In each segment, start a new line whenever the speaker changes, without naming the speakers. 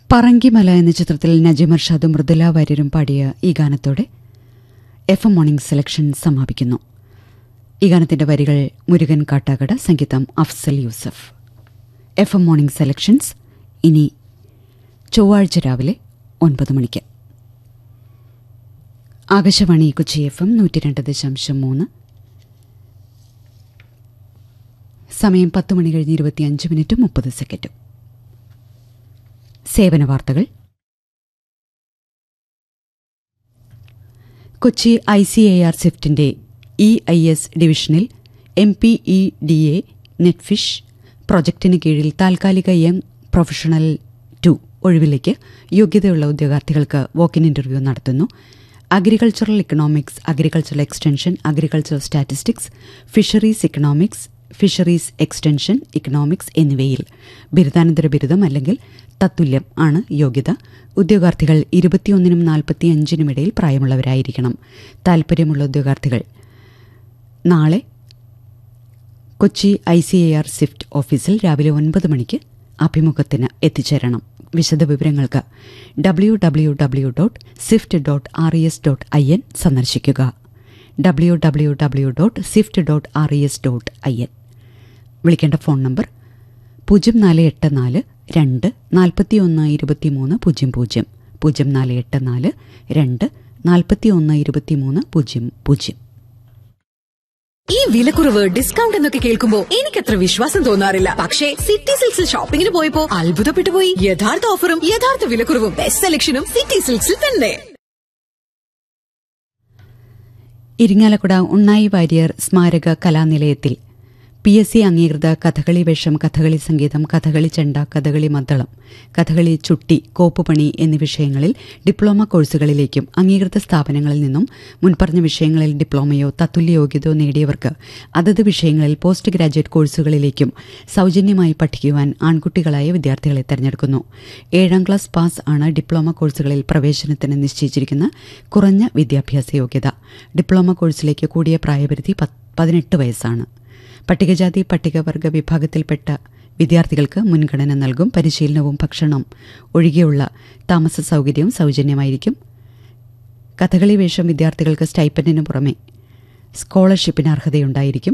പറങ്കിമല എന്ന ചിത്രത്തിൽ നജീം അർഷാദും മൃദുല വാര്യരും പാടിയ ഈ ഗാനത്തോടെ FM മോർണിംഗ് സെലക്ഷൻ സമാപിക്കുന്നു. ഈ ഗാനത്തിന്റെ വരികൾ മുരുകൻ കാട്ടാക്കട, സംഗീതം Afsal Yusuf. FM morning selections ഇനി ചൊവ്വാഴ്ച രാവിലെ 9 മണിക്ക്. ആകാശവാണി കൊച്ചി FM 102.3. സമയം 10 മണി കഴിഞ്ഞ് 25 മിനിറ്റും 30 സെക്കൻഡും. സേവന വാർത്തകൾ. കൊച്ചി ICAR സ്വിഫ്റ്റിന്റെ EIS ഡിവിഷനിൽ MPEDA നെറ്റ്ഫിഷ് പ്രൊജക്ടിന് കീഴിൽ താൽക്കാലിക യങ് പ്രൊഫഷണൽ 2 ഒഴിവിലേക്ക് യോഗ്യതയുള്ള ഉദ്യോഗാർത്ഥികൾക്ക് വോക്ക് ഇൻ ഇന്റർവ്യൂ നടത്തുന്നു. Agricultural economics, agricultural extension, agricultural statistics, fisheries economics, fisheries extension economics എന്നിവയിൽ ബിരുദാനന്തര ബിരുദം അല്ലെങ്കിൽ തത്തുല്യം ആണ് യോഗ്യത. ഉദ്യോഗാർത്ഥികൾ 21-നും 45-നും ഇടയിൽ പ്രായമുള്ളവരായിരിക്കണം. താൽപര്യമുള്ള ഉദ്യോഗാർത്ഥികൾ നാളെ കൊച്ചി ICAR സ്വിഫ്റ്റ് ഓഫീസിൽ രാവിലെ 9 മണിക്ക് അഭിമുഖത്തിന് എത്തിച്ചേരണം. വിശദവിവരങ്ങൾക്ക് www.swift.res.in സന്ദർശിക്കുക. www.swift.res.in. വിളിക്കേണ്ട ഫോൺ നമ്പർ 0484 2 41 23 00, 0484 2 41 23 00.
ഈ വിലക്കുറവ്, ഡിസ്കൗണ്ട് എന്നൊക്കെ കേൾക്കുമ്പോ എനിക്കത്ര വിശ്വാസം തോന്നാറില്ല. പക്ഷേ സിറ്റി സിൽക്സിൽ ഷോപ്പിംഗിന് പോയപ്പോ അത്ഭുതപ്പെട്ടുപോയി. യഥാർത്ഥ ഓഫറും യഥാർത്ഥ വിലക്കുറവും ബെസ്റ്റ് സെലക്ഷനും സിറ്റി സിൽക്സിൽ തന്നെ.
ഇരിങ്ങാലക്കുട ഉണ്ണായി വാര്യർ സ്മാരക കലാനിലയത്തിൽ PSC അംഗീകൃത കഥകളി വേഷം, കഥകളി സംഗീതം, കഥകളി ചെണ്ട, കഥകളി മദ്ദളം, കഥകളി ചുട്ടി, കോപ്പുപണി എന്നീ വിഷയങ്ങളിൽ ഡിപ്ലോമ കോഴ്സുകളിലേക്കും അംഗീകൃത സ്ഥാപനങ്ങളിൽ നിന്നും മുൻപറഞ്ഞ വിഷയങ്ങളിൽ ഡിപ്ലോമയോ തത്തുല്യ യോഗ്യതയോ നേടിയവർക്ക് അതത് വിഷയങ്ങളിൽ പോസ്റ്റ് ഗ്രാജുവേറ്റ് കോഴ്സുകളിലേക്കും സൌജന്യമായി പഠിക്കുവാൻ ആൺകുട്ടികളായ വിദ്യാർത്ഥികളെ തെരഞ്ഞെടുക്കുന്നു. 7ാം ക്ലാസ് പാസ് ആണ് ഡിപ്ലോമ കോഴ്സുകളിൽ പ്രവേശനത്തിന് നിശ്ചയിച്ചിരിക്കുന്ന കുറഞ്ഞ വിദ്യാഭ്യാസ യോഗ്യത. ഡിപ്ലോമ കോഴ്സിലേക്ക് കൂടിയ പ്രായപരിധി 18 വയസ്സാണ്. പട്ടികജാതി പട്ടികവർഗ വിഭാഗത്തിൽപ്പെട്ട വിദ്യാർത്ഥികൾക്ക് മുൻഗണന നൽകും. പരിശീലനവും ഭക്ഷണം ഒഴികെയുള്ള താമസ സൌകര്യവും സൌജന്യമായിരിക്കും. കഥകളി വേഷം വിദ്യാർത്ഥികൾക്ക് സ്റ്റൈപ്പൻഡിനു പുറമെ സ്കോളർഷിപ്പിന് അർഹതയുണ്ടായിരിക്കും.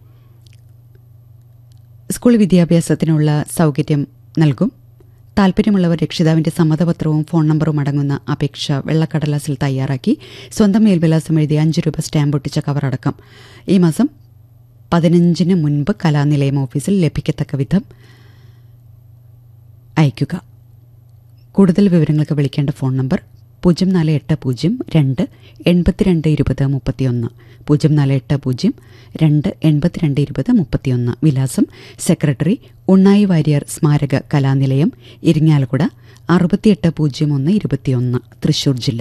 സ്കൂൾ വിദ്യാഭ്യാസത്തിനുള്ള സൌകര്യം നൽകും. താൽപര്യമുള്ളവർ രക്ഷിതാവിന്റെ സമ്മതപത്രവും ഫോൺ നമ്പറും അടങ്ങുന്ന അപേക്ഷ വെള്ളക്കടലാസിൽ തയ്യാറാക്കി സ്വന്തം മേൽവിലാസം എഴുതി 5 രൂപ സ്റ്റാമ്പ് ഒട്ടിച്ച കവറടക്കം ഈ മാസം 15-ന് മുൻപ് കലാനിലയം ഓഫീസിൽ ലഭിക്കത്തക്ക വിധം അയയ്ക്കുക. കൂടുതൽ വിവരങ്ങൾക്ക് വിളിക്കേണ്ട ഫോൺ നമ്പർ 0480 2 82 20 31, 0480 2 82 20 31. വിലാസം സെക്രട്ടറി, ഉണ്ണായി വാര്യർ സ്മാരക കലാനിലയം, ഇരിങ്ങാലക്കുട 680121, തൃശൂർ ജില്ല.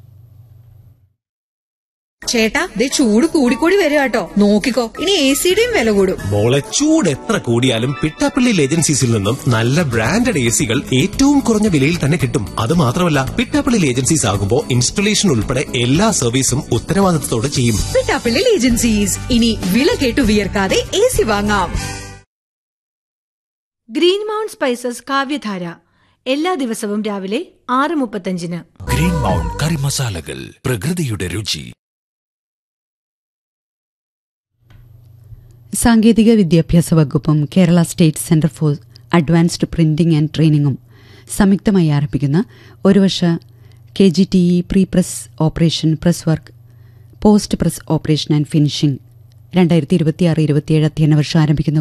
ചേട്ടാ, ചൂട് കൂടിക്കൂടി വരിക കേട്ടോ. നോക്കിക്കോ, ഇനി AC-യുടെയും വില കൂടും.
മോളെ, ചൂട് എത്ര കൂടിയാലും പിട്ടാപ്പള്ളി ഏജൻസീസിൽ നിന്നും നല്ല ബ്രാൻഡഡ് AC-കൾ ഏറ്റവും കുറഞ്ഞ വിലയിൽ തന്നെ കിട്ടും. അത് മാത്രമല്ല, പിട്ടാപ്പള്ളി ഏജൻസീസ് ആകുമ്പോൾ ഇൻസ്റ്റലേഷൻ ഉൾപ്പെടെ എല്ലാ സർവീസും ഉത്തരവാദിത്തത്തോടെ ചെയ്യും.
പിട്ടാപ്പള്ളി ഏജൻസീസ്, ഇനി വില കേട്ടു വിയർക്കാതെ AC വാങ്ങാം.
ഗ്രീൻ മൗണ്ട് സ്പൈസസ് കാവ്യധാര എല്ലാ ദിവസവും രാവിലെ 6:35.
ഗ്രീൻ മൗണ്ട് കറി മസാലകൾ, പ്രകൃതിയുടെ രുചി.
സാങ്കേതിക വിദ്യാഭ്യാസ വകുപ്പും Kerala state centre for advanced printing and ട്രെയിനിങ്ങും സംയുക്തമായി ആരംഭിക്കുന്ന ഒരു വർഷ KGTE pre press operation, press work, post press operation and finishing 2026-27 അധ്യയന വർഷം ആരംഭിക്കുന്ന